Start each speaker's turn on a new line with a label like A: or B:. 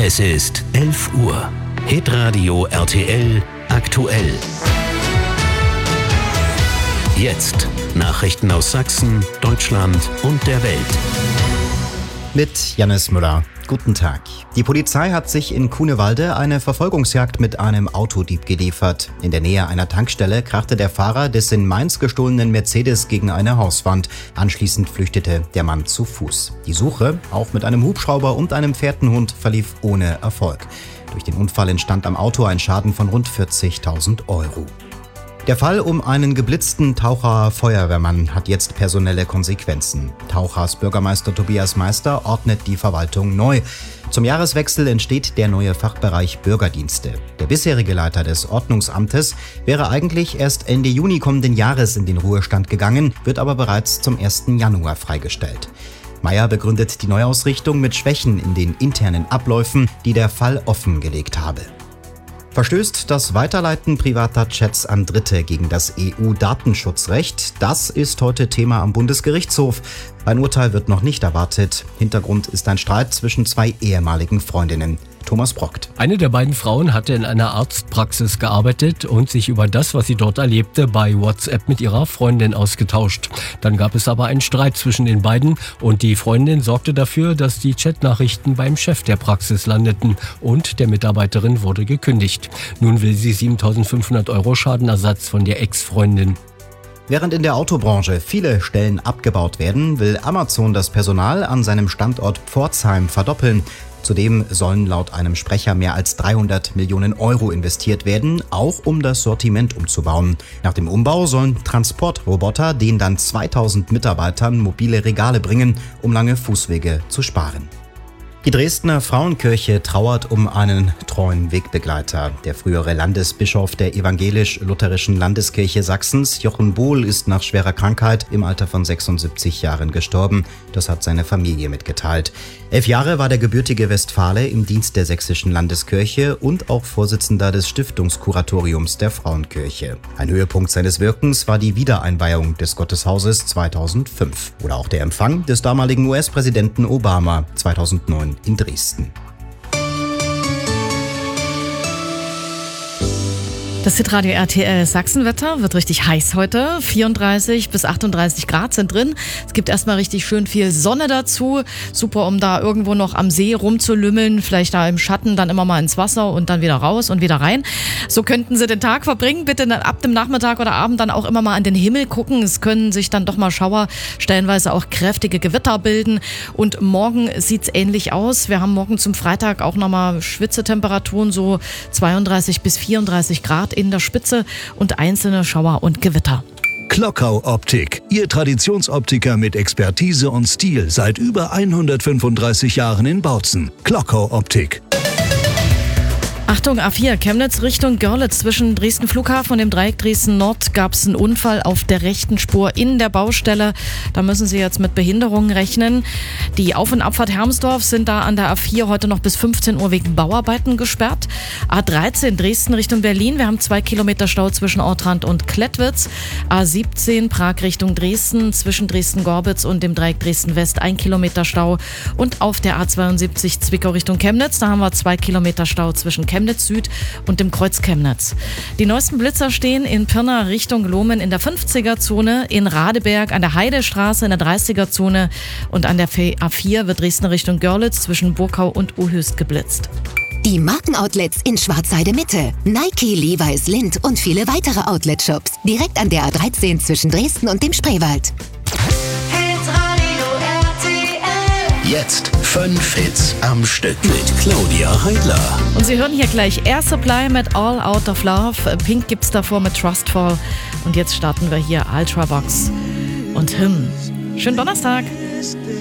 A: Es ist 11 Uhr. Hitradio RTL aktuell. Jetzt Nachrichten aus Sachsen, Deutschland und der Welt.
B: Mit Jannis Müller. Guten Tag. Die Polizei hat sich in Cunewalde eine Verfolgungsjagd mit einem Autodieb geliefert. In der Nähe einer Tankstelle krachte der Fahrer des in Mainz gestohlenen Mercedes gegen eine Hauswand. Anschließend flüchtete der Mann zu Fuß. Die Suche, auch mit einem Hubschrauber und einem Fährtenhund, verlief ohne Erfolg. Durch den Unfall entstand am Auto ein Schaden von rund 40.000 Euro. Der Fall um einen geblitzten Taucher Feuerwehrmann hat jetzt personelle Konsequenzen. Tauchers Bürgermeister Tobias Meister ordnet die Verwaltung neu. Zum Jahreswechsel entsteht der neue Fachbereich Bürgerdienste. Der bisherige Leiter des Ordnungsamtes wäre eigentlich erst Ende Juni kommenden Jahres in den Ruhestand gegangen, wird aber bereits zum 1. Januar freigestellt. Meier begründet die Neuausrichtung mit Schwächen in den internen Abläufen, die der Fall offengelegt habe. Verstößt das Weiterleiten privater Chats an Dritte gegen das EU-Datenschutzrecht? Das ist heute Thema am Bundesgerichtshof. Ein Urteil wird noch nicht erwartet. Hintergrund ist ein Streit zwischen zwei ehemaligen Freundinnen. Thomas Brockt.
C: Eine der beiden Frauen hatte in einer Arztpraxis gearbeitet und sich über das, was sie dort erlebte, bei WhatsApp mit ihrer Freundin ausgetauscht. Dann gab es aber einen Streit zwischen den beiden und die Freundin sorgte dafür, dass die Chatnachrichten beim Chef der Praxis landeten und der Mitarbeiterin wurde gekündigt. Nun will sie 7.500 Euro Schadenersatz von der Ex-Freundin.
B: Während in der Autobranche viele Stellen abgebaut werden, will Amazon das Personal an seinem Standort Pforzheim verdoppeln. Zudem sollen laut einem Sprecher mehr als 300 Millionen Euro investiert werden, auch um das Sortiment umzubauen. Nach dem Umbau sollen Transportroboter den dann 2000 Mitarbeitern mobile Regale bringen, um lange Fußwege zu sparen. Die Dresdner Frauenkirche trauert um einen treuen Wegbegleiter. Der frühere Landesbischof der evangelisch-lutherischen Landeskirche Sachsens, Jochen Bohl, ist nach schwerer Krankheit im Alter von 76 Jahren gestorben. Das hat seine Familie mitgeteilt. 11 Jahre war der gebürtige Westfale im Dienst der sächsischen Landeskirche und auch Vorsitzender des Stiftungskuratoriums der Frauenkirche. Ein Höhepunkt seines Wirkens war die Wiedereinweihung des Gotteshauses 2005 oder auch der Empfang des damaligen US-Präsidenten Obama 2009 in Dresden.
D: Das Hitradio RTL Sachsenwetter wird richtig heiß heute. 34 bis 38 Grad sind drin. Es gibt erstmal richtig schön viel Sonne dazu. Super, um da irgendwo noch am See rumzulümmeln. Vielleicht da im Schatten, dann immer mal ins Wasser und dann wieder raus und wieder rein. So könnten Sie den Tag verbringen. Bitte ab dem Nachmittag oder Abend dann auch immer mal an den Himmel gucken. Es können sich dann doch mal Schauer, stellenweise auch kräftige Gewitter bilden. Und morgen sieht's ähnlich aus. Wir haben morgen zum Freitag auch nochmal Schwitzetemperaturen, so 32 bis 34 Grad in der Spitze und einzelne Schauer und Gewitter.
E: Klockau Optik, Ihr Traditionsoptiker mit Expertise und Stil seit über 135 Jahren in Bautzen. Klockau Optik.
D: Achtung, A4, Chemnitz Richtung Görlitz. Zwischen Dresden Flughafen und dem Dreieck Dresden Nord gab es einen Unfall auf der rechten Spur in der Baustelle. Da müssen Sie jetzt mit Behinderungen rechnen. Die Auf- und Abfahrt Hermsdorf sind da an der A4 heute noch bis 15 Uhr wegen Bauarbeiten gesperrt. A13 Dresden Richtung Berlin. Wir haben 2 Kilometer Stau zwischen Ortrand und Klettwitz. A17 Prag Richtung Dresden. Zwischen Dresden-Gorbitz und dem Dreieck Dresden West 1 Kilometer Stau. Und auf der A72 Zwickau Richtung Chemnitz. Da haben wir 2 Kilometer Stau zwischen Chemnitz Süd und dem Kreuz Chemnitz. Die neuesten Blitzer stehen in Pirna Richtung Lohmen in der 50er-Zone, in Radeberg an der Heidestraße in der 30er-Zone und an der A4 wird Dresden Richtung Görlitz zwischen Burkau und Uhöst geblitzt.
F: Die Markenoutlets in Schwarzheide Mitte, Nike, Levi's, Lindt und viele weitere Outlet-Shops. Direkt an der A13 zwischen Dresden und dem Spreewald.
A: Jetzt 5 Hits am Stück mit Claudia Heidler.
D: Und Sie hören hier gleich Air Supply mit All Out of Love. Pink gibt's davor mit Trustfall. Und jetzt starten wir hier Ultravox und Hymn. Schönen Donnerstag.